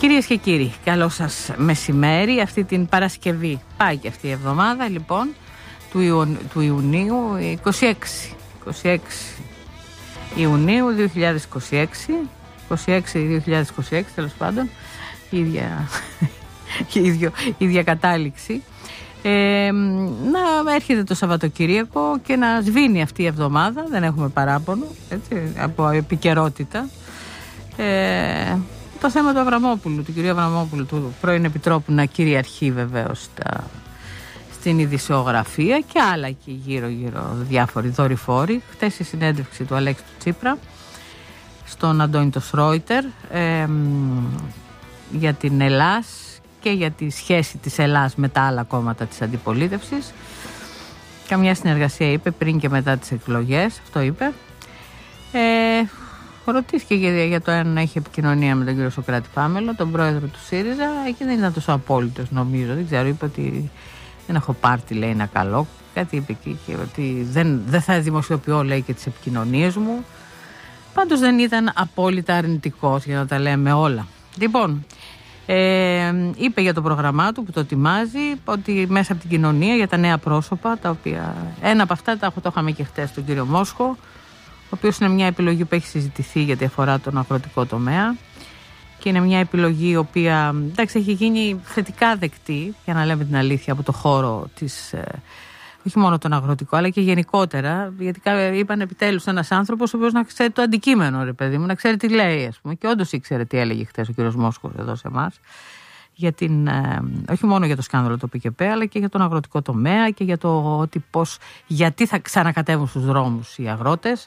Κυρίες και κύριοι, καλό σας μεσημέρι. Αυτή την Παρασκευή πάει και αυτή η εβδομάδα, λοιπόν, του Ιουνίου, 26 Ιουνίου 2026, 26-2026 τέλος πάντων, ίδια κατάληξη. Να έρχεται το Σαββατοκύριακο και να σβήνει αυτή η εβδομάδα, δεν έχουμε παράπονο, έτσι, από επικαιρότητα. Το θέμα του Αβραμόπουλου, του κυρίου Αβραμόπουλου, του πρώην Επιτρόπου, να κυριαρχεί βεβαίως στην ειδησιογραφία και άλλα εκεί γύρω διάφοροι δορυφόροι. Χτες η συνέντευξη του Αλέξη του Τσίπρα στον Αντώνη το Σρόιτερ για την Ελλάς και για τη σχέση της Ελλάς με τα άλλα κόμματα της αντιπολίτευσης. Καμιά συνεργασία, είπε, πριν και μετά τις εκλογές, αυτό είπε. Ρωτήθηκε για το αν έχει επικοινωνία με τον κύριο Σωκράτη Πάμελο, τον πρόεδρο του ΣΥΡΙΖΑ. Εκεί δεν ήταν τόσο απόλυτος, νομίζω. Δεν ξέρω, είπε ότι δεν έχω πάρτι, λέει, ένα καλό. Κάτι είπε εκεί, και ότι δεν θα δημοσιοποιώ, λέει, και τις επικοινωνίες μου. Πάντως δεν ήταν απόλυτα αρνητικός, για να τα λέμε όλα. Λοιπόν, είπε για το πρόγραμμά του που το ετοιμάζει, ότι μέσα από την κοινωνία για τα νέα πρόσωπα, τα οποία ένα από αυτά το είχαμε και χτες τον κύριο Μόσχο, ο οποίος είναι μια επιλογή που έχει συζητηθεί γιατί αφορά τον αγροτικό τομέα και είναι μια επιλογή η οποία, εντάξει, έχει γίνει θετικά δεκτή, για να λέμε την αλήθεια, από το χώρο της, όχι μόνο τον αγροτικό αλλά και γενικότερα, γιατί είπαν επιτέλους ένας άνθρωπος ο οποίος να ξέρει το αντικείμενο, ρε παιδί μου, να ξέρει τι λέει, ας πούμε, και όντως ήξερε τι έλεγε χθες ο κύριος Μόσχος εδώ σε εμάς, για όχι μόνο για το σκάνδαλο το ΠΚΠ, αλλά και για τον αγροτικό τομέα και για το ότι γιατί θα ξανακατέβουν στους δρόμους οι αγρότες.